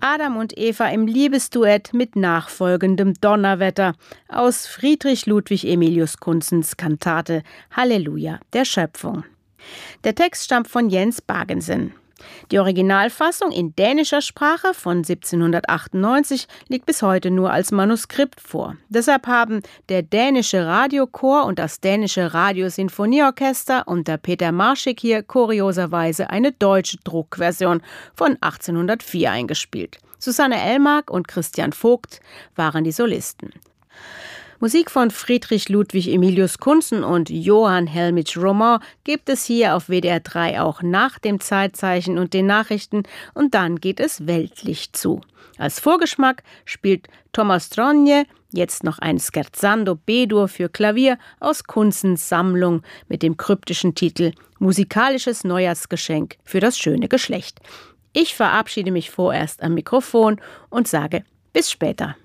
Adam und Eva im Liebesduett mit nachfolgendem Donnerwetter aus Friedrich Ludwig Emilius Kunzens Kantate Halleluja der Schöpfung. Der Text stammt von Jens Bagensen. Die Originalfassung in dänischer Sprache von 1798 liegt bis heute nur als Manuskript vor. Deshalb haben der dänische Radiochor und das dänische Radiosinfonieorchester unter Peter Marschig hier kurioserweise eine deutsche Druckversion von 1804 eingespielt. Susanne Elmark und Christian Vogt waren die Solisten. Musik von Friedrich Ludwig Emilius Kunzen und Johann Helmich Roman gibt es hier auf WDR 3 auch nach dem Zeitzeichen und den Nachrichten und dann geht es weltlich zu. Als Vorgeschmack spielt Thomas Tronje jetzt noch ein Scherzando B-Dur für Klavier aus Kunzens Sammlung mit dem kryptischen Titel Musikalisches Neujahrsgeschenk für das schöne Geschlecht. Ich verabschiede mich vorerst am Mikrofon und sage bis später.